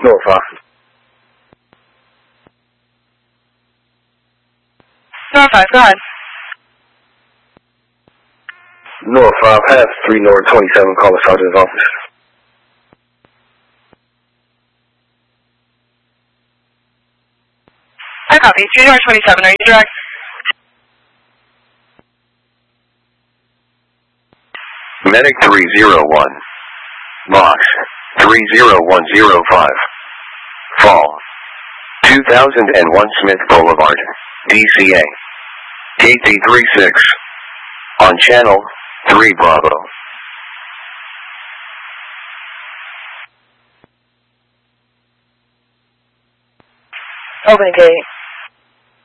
Norfolk. Norfolk, go ahead. Norfolk, pass 3 North 27, call the sergeant's office. I copy. 3 North 27, are you direct? Medic 301. Box 30105. Fall 2001 Smith Boulevard, DCA. KT36. On channel 3 Bravo. Open gate.